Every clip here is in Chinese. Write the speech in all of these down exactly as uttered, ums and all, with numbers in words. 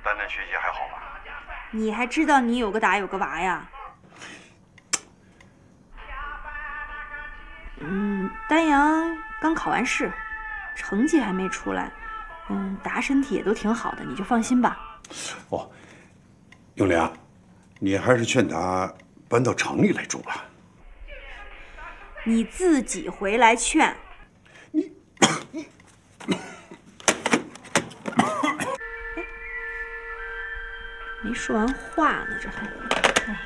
丹丹学习还好吧？ 你还知道你有个打有个娃呀？嗯，丹阳刚考完试，成绩还没出来。嗯，达身体也都挺好的，你就放心吧。 哦，永良，你还是劝他搬到城里来住吧。 你自己回来劝。 你，你， 哎，没说完话呢，这还，哎。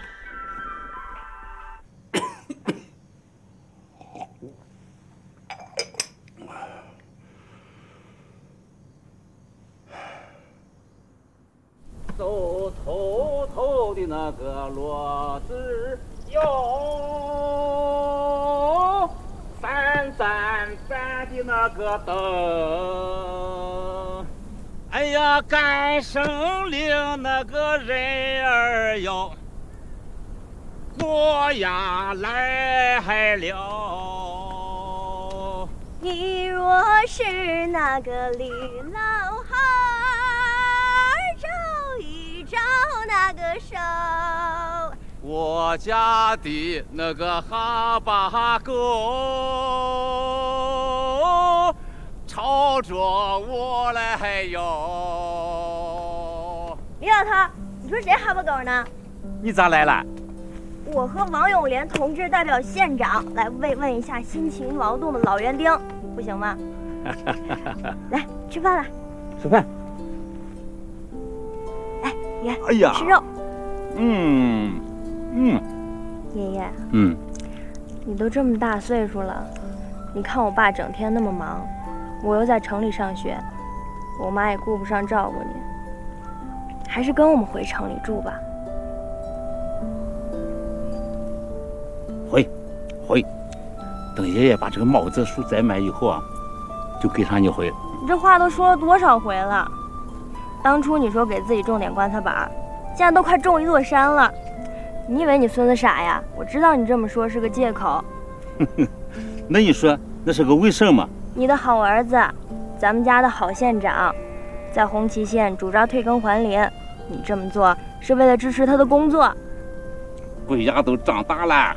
走头头的那个骡子哟，闪闪闪的那个灯，哎呀，赶省令那个人儿哟，我呀来了。 你若是那个李老汉儿，照一照那个手。 我家的那个哈巴狗朝着我来哟。 李老头，你说谁哈巴狗呢？ 你咋来了？ 我和王永莲同志代表县长来慰问一下辛勤劳动的老园丁，不行吗？来吃饭了。 吃饭。 哎，爷， 哎呀， 吃肉。 嗯嗯。 爷爷。 嗯。 你都这么大岁数了，你看我爸整天那么忙，我又在城里上学，我妈也顾不上照顾你，还是跟我们回城里住吧。 回，回，等爷爷把这个毛泽树栽埋以后啊，就给上你回。 你这话都说了多少回了？当初你说给自己种点棺材板，现在都快种一座山了。你以为你孙子傻呀？我知道你这么说是个借口。 那你说那是个为什么？ 你的好儿子，咱们家的好县长，在红旗县主张退耕还林，你这么做是为了支持他的工作。 鬼丫都长大了。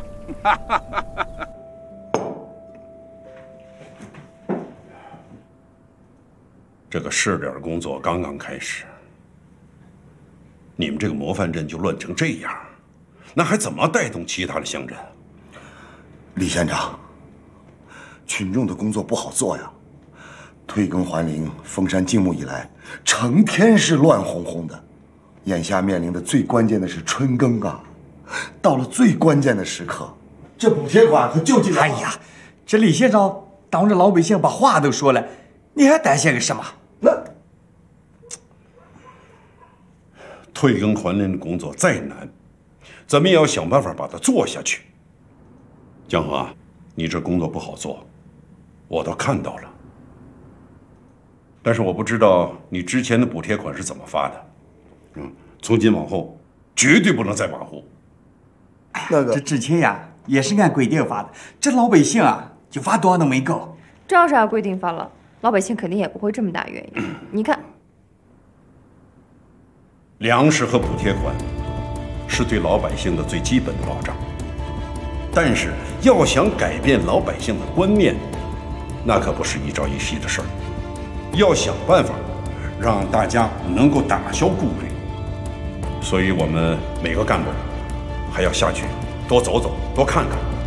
这个试点工作刚刚开始，你们这个模范镇就乱成这样，那还怎么带动其他的乡镇？ 李县长，群众的工作不好做呀。退耕还林、封山静牧以来，成天是乱哄哄的。眼下面临的最关键的是春耕啊，到了最关键的时刻，这补贴款和救济…… 哎呀，这李县长当着老百姓把话都说了，你还担心个什么？ 那退耕还林的工作再难，咱们也要想办法把它做下去。江河，你这工作不好做，我都看到了。但是我不知道你之前的补贴款是怎么发的。嗯，从今往后绝对不能再马虎。 那个，这之前呀也是按规定发的，这老百姓啊就发多少都没够。 这要是按规定发了，老百姓肯定也不会这么大原因。你看， 粮食和补贴款是对老百姓的最基本的保障，但是要想改变老百姓的观念，那可不是一朝一夕的事儿。要想办法让大家能够打消顾虑，所以我们每个干部还要下去多走走，多看看。